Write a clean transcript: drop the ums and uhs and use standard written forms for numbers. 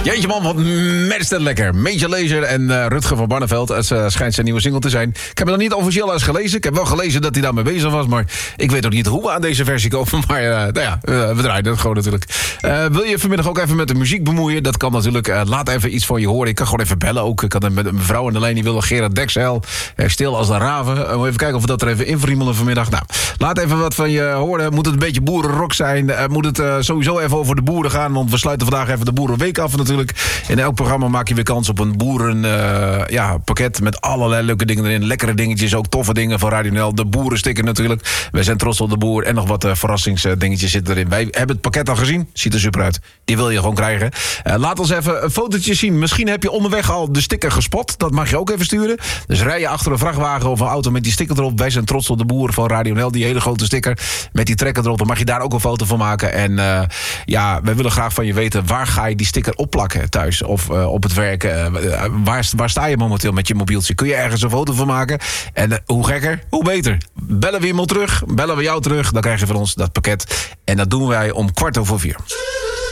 Jeetje man, wat merst het lekker. Major Lazer en Rutger van Barneveld. Het schijnt zijn nieuwe single te zijn. Ik heb het nog niet officieel eens gelezen. Ik heb wel gelezen dat hij daarmee bezig was. Maar ik weet ook niet hoe we aan deze versie komen. Maar we draaien het gewoon natuurlijk. Wil je vanmiddag ook even met de muziek bemoeien? Dat kan natuurlijk. Laat even iets van je horen. Ik kan gewoon even bellen ook. Ik had met een mevrouw aan de lijn die wilde Gerard Dexel. Stil als de raven. Even kijken of we dat er even invriemelen vanmiddag. Nou, laat even wat van je horen. Moet het een beetje boerenrock zijn? Moet het sowieso even over de boeren gaan? Want we sluiten vandaag even de Boerenweek af natuurlijk. In elk programma maak je weer kans op een boerenpakket met allerlei leuke dingen erin. Lekkere dingetjes, ook toffe dingen van Radio NL. De boerensticker natuurlijk. Wij zijn trots op de boer. En nog wat verrassingsdingetjes zitten erin. Wij hebben het pakket al gezien. Ziet er super uit. Die wil je gewoon krijgen. Laat ons even een fotootje zien. Misschien heb je onderweg al de sticker gespot. Dat mag je ook even sturen. Dus rij je achter een vrachtwagen of een auto met die sticker erop. Wij zijn trots op de boer van Radio NL. Die hele grote sticker met die trekker erop. Dan mag je daar ook een foto van maken. En wij willen graag van je weten. Waar ga je die sticker opplakken thuis? Of op het werk? Waar sta je momenteel met je mobieltje? Kun je ergens een foto van maken? En hoe gekker, hoe beter. Bellen we iemand terug? Bellen we jou terug? Dan krijg je van ons dat pakket. En dat doen wij om 4:15.